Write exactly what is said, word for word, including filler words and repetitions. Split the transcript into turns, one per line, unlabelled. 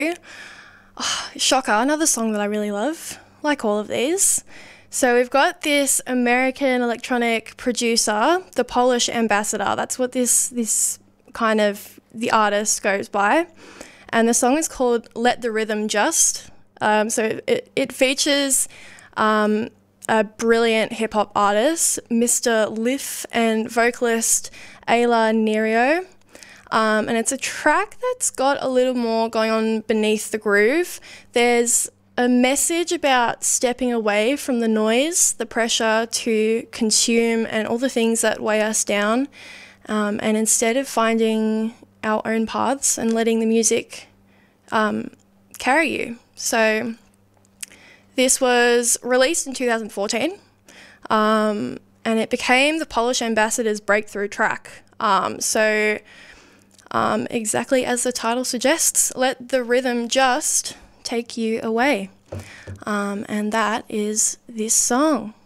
Oh, shocker, another song that I really love, like all of these. So we've got this American electronic producer, the Polish Ambassador. That's what this this kind of the artist goes by. And the song is called Let the Rhythm Just. Um, so it, it features um, a brilliant hip-hop artist, Mister Liff, and vocalist Ayla Nerio. Um, and it's a track that's got a little more going on beneath the groove. There's a message about stepping away from the noise, the pressure to consume and all the things that weigh us down, um, and instead of finding our own paths and letting the music um, carry you. So this was released in two thousand fourteen, um, and it became the Polish Ambassador's breakthrough track. Um, so um, exactly as the title suggests, let the rhythm just take you away. Um, and that is this song.